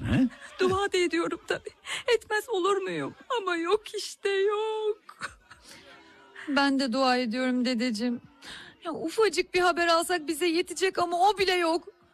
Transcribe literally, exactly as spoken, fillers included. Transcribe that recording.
He? Dua da ediyorum tabii. Etmez olur muyum? Ama yok işte yok. Ben de dua ediyorum dedeciğim. Ya ufacık bir haber alsak bize yetecek ama o bile yok.